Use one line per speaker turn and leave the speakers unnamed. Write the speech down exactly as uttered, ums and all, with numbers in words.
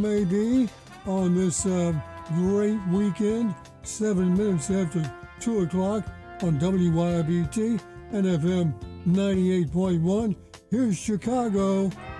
may be on this uh, great weekend, seven minutes after two o'clock on W Y B T and F M ninety-eight point one. Here's Chicago.